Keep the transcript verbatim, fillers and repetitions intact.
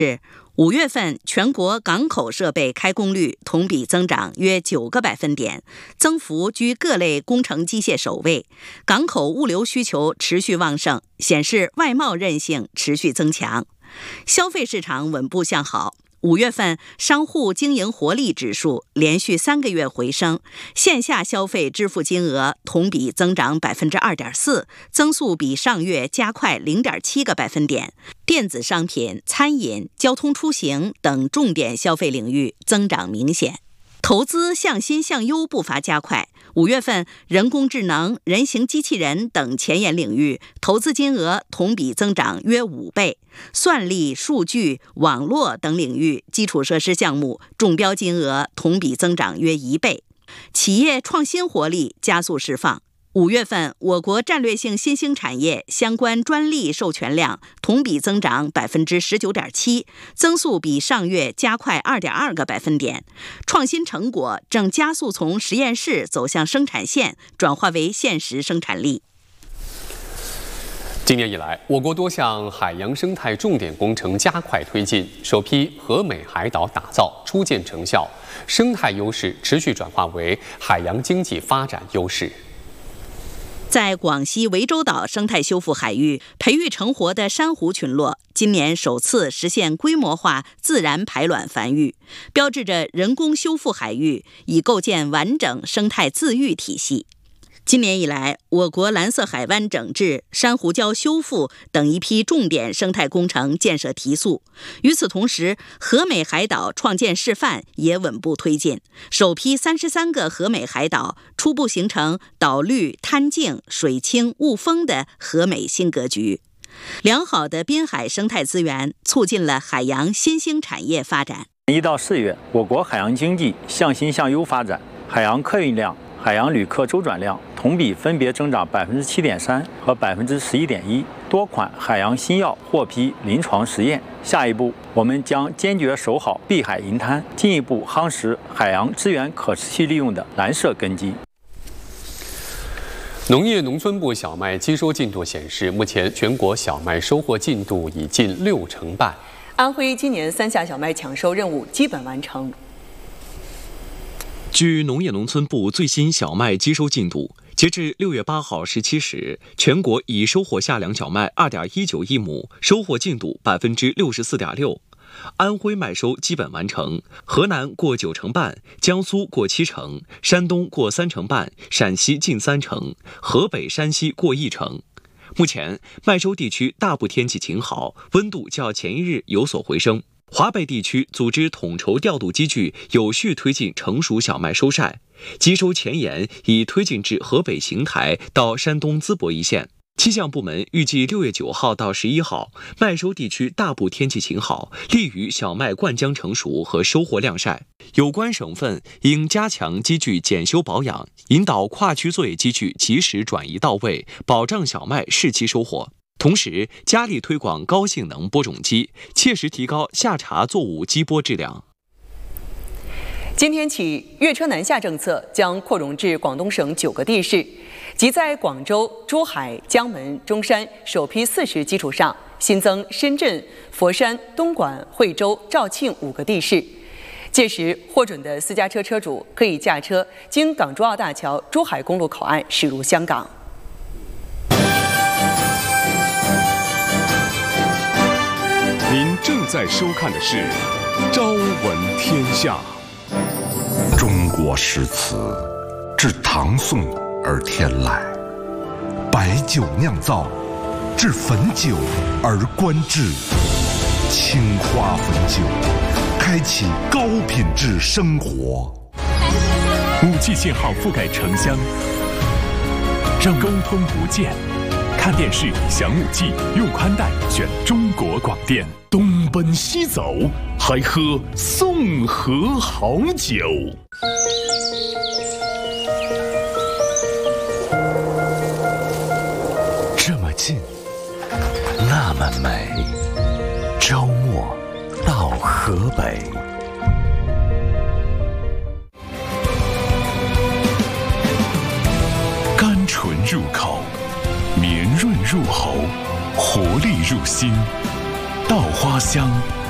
五月份全国港口设备开工率同比增长约九个百分点，增幅居各类工程机械首位，港口物流需求持续旺盛，显示外贸韧性持续增强。消费市场稳步向好，五月份商户经营活力指数连续三个月回升，线下消费支付金额同比增长 百分之二点四， 增速比上月加快 零点七个百分点。电子商品、餐饮、交通出行等重点消费领域增长明显。投资向新向优步伐加快，五月份人工智能、人形机器人等前沿领域投资金额同比增长约五倍，算力、数据、网络等领域基础设施项目中标金额同比增长约一倍，企业创新活力加速释放。五月份，我国战略性新兴产业相关专利授权量同比增长 百分之十九点七， 增速比上月加快 二点二个百分点。创新成果正加速从实验室走向生产线，转化为现实生产力。 今年以来，我国多项海洋生态重点工程加快推进，首批和美海岛打造初见成效，生态优势持续转化为海洋经济发展优势。 在广西涠洲岛生态修复海域培育成活的珊瑚群落，今年首次实现规模化自然排卵繁育，标志着人工修复海域已构建完整生态自愈体系。今年以来，我国蓝色海湾整治、珊瑚礁修复等一批重点生态工程建设提速。与此同时，和美海岛创建示范也稳步推进，首批三十三个和美海岛初步形成岛绿、滩净、水清、雾丰的和美新格局。良好的滨海生态资源促进了海洋新兴产业发展。 一到四月，我国海洋经济向新向优发展，海洋客运量、海洋旅客周转量同比分别增长 百分之七点三 和 百分之十一点一， 多款海洋新药获批临床实验。下一步，我们将坚决守好碧海银滩，进一步夯实海洋资源可持续利用的蓝色根基。 农业农村部小麦机收进度显示，目前全国小麦收获进度已近六成半。 安徽今年三下小麦抢收任务基本完成。 据农业农村部最新小麦机收进度，截至六月八号十七时，全国已收获下粮小麦 二点一九亿亩，收获进度 百分之六十四点六。安徽麦收基本完成，河南过九成半，江苏过七成，山东过三成半，陕西近三成，河北、山西过一成。目前麦收地区大部天气晴好，温度较前一日有所回升。华北地区组织统筹调度机具，有序推进成熟小麦收晒，机收前沿已推进至河北邢台到山东淄博一线。气象部门预计六月九号到十一号，麦收地区大部天气晴好，利于小麦灌浆成熟和收获晾晒。有关省份应加强机具检修保养，引导跨区作业机具及时转移到位，保障小麦适期收获。同时，加力推广高性能播种机，切实提高夏茬作物机播质量。 今天起，粤车南下政策将扩容至广东省九个地市，即在广州、珠海、江门、中山首批四十基础上，新增深圳、佛山、东莞、惠州、肇庆五个地市。届时，获准的私家车车主可以驾车经港珠澳大桥珠海公路口岸驶入香港。 您正在收看的是《朝闻天下》。 中国诗词自唐宋而天来，白酒酿造，至汾酒而观致。青花汾酒，开启高品质生活。 五 G 信号覆盖城乡，让沟通不见。看电视享五 G， 用宽带选中国广电。东奔西走，还喝宋河好酒。 这么近，那么美。周末到河北。 甘醇入口，绵润入喉，活力入心。稻花香